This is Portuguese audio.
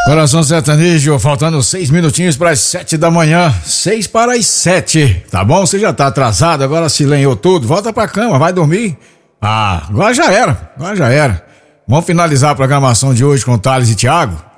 Coração Sertanejo, faltando 6 minutinhos para as 7 da manhã, 6 para as 7, tá bom? Você já tá atrasado, agora se lenhou tudo, volta pra cama, vai dormir. Agora já era. Vamos finalizar a programação de hoje com Thales e Thiago?